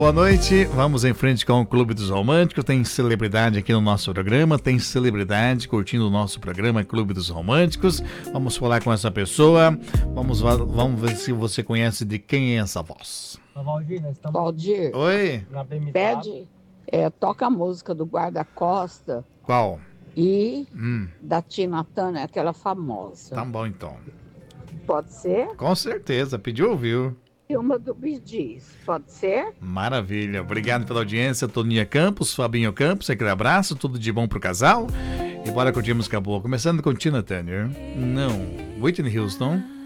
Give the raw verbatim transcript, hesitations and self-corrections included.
Boa noite, vamos em frente com o Clube dos Românticos. Tem celebridade aqui no nosso programa, tem celebridade curtindo o nosso programa Clube dos Românticos. Vamos falar com essa pessoa, vamos, vamos ver se você conhece de quem é essa voz. Valdir, nós estamos Valdir, Oi, na B M W. pede, é, toca a música do Guarda-Costa qual? e Hum, da Tina Turner, aquela famosa. tá bom então. Pode ser? Com certeza, pediu, ouviu. E uma do Bee Gees, pode ser? Maravilha, obrigado pela audiência, Toninha Campos, Fabinho Campos, aquele abraço, tudo de bom pro casal. E bora curtir música boa, começando com Tina Turner. Não, Whitney Houston.